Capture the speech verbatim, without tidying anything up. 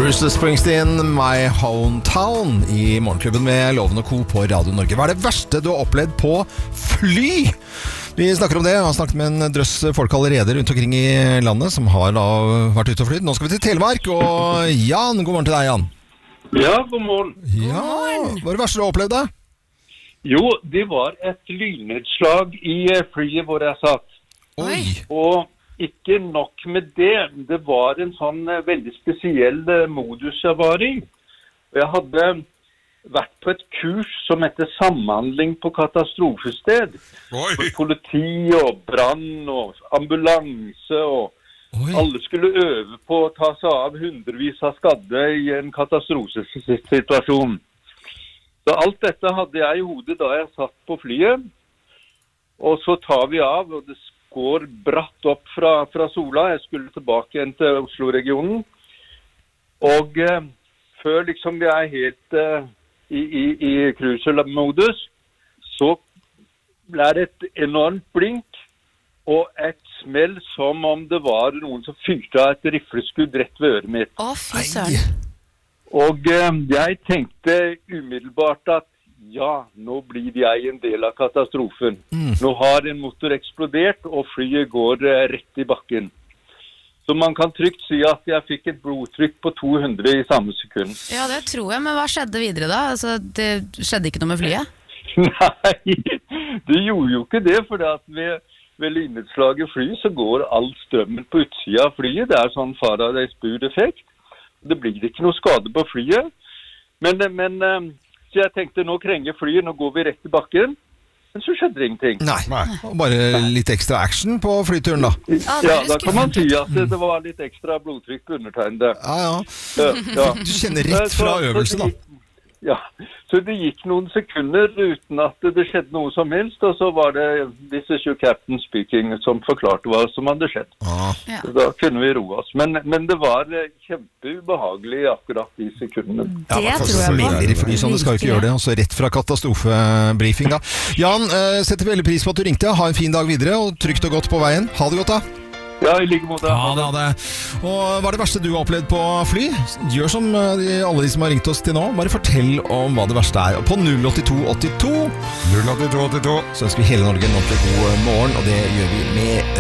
Bruce Springsteen, My Hometown i Morgenklubben med Loven og Co på Radio Norge. Hva er det verste du har opplevd på fly? Vi snakker om det. Jeg har snakket med en drøss folk allerede rundt omkring i landet som har da vært ute og flytt. Nå skal vi til Telemark, og Jan, god morgen til deg, Jan. Ja, god morgen. Ja, hva er det verste du har opplevd da? Jo, det var et lynnedslag i flyet hvor jeg satt. Oi. Og ikke nok med det, det var en sånn uh, veldig spesiell uh, modus jeg var i. Jeg hadde vært på et kurs som heter Samhandling på katastrofested. Oi. For politi og brann og ambulanse og Oi. Alle skulle øve på å ta seg av hundrevis av skadde i en katastrofesituasjon. Så alt dette hadde jeg i hodet da jeg satt på flyet. Og så tar vi av, og det går bratt opp fra, fra Sola. Jeg skulle tilbake igjen til Oslo-regionen. Og eh, før liksom vi er helt eh, i, i, i cruiser-modus, så blir det et enormt blink og et smell som om det var noen som fyrte av et rifleskudd rett ved øret mitt. Å, fy søren. Og eh, jeg tenkte umiddelbart at ja, nå blir jeg en del av katastrofen. Mm. Nå har en motor eksplodert, og flyet går uh, rett i bakken. Så man kan trygt si at jeg fikk et blodtrykk på to hundre i samme sekund. Ja, det tror jeg, men hva skjedde videre da? Altså, det skjedde ikke noe med flyet? Nei, det gjorde jo ikke det, for at ved, ved lynnedslag i flyet så går all strømmen på utsida av flyet. Det er sånn Faraday-spur-effekt. Det blir ikke noe skade på flyet. Men... men uh, Så jeg tenkte, nå krenger flyet, nå går vi rett i bakken. Men så skjedde det ingenting. Nei, bare litt ekstra action på flyturen da. Ja, da kan man si at det var litt ekstra blodtrykk på undertegnede. Ja, ja. ja. Du kjenner rett fra øvelse da. Ja, så det gikk noen sekunder uten at det skjedde noe som helst, og så var det This is your captain speaking som forklarte hva som hadde skjedd. Ah. Så da kunne vi roe oss. Men, men det var kjempeubehagelig akkurat de sekundene. Det ja, tror jeg smeller i fly, sånn det skal ikke gjøre det. Og så rett fra katastrofebriefing da. Jan, setter veldig pris på at du ringte. Ha en fin dag videre, og trygt og godt på veien. Ha det godt da. Ja, i like måte. Ja, det hadde. Og hva er det verste du har opplevd på fly? Gjør som de, alle de som har ringt oss til nå. Bare fortell om hva det verste er. På null åtte to åtte to null åtte to åtte to så ønsker vi hele Norge en ordentlig god morgen, og det gjør vi med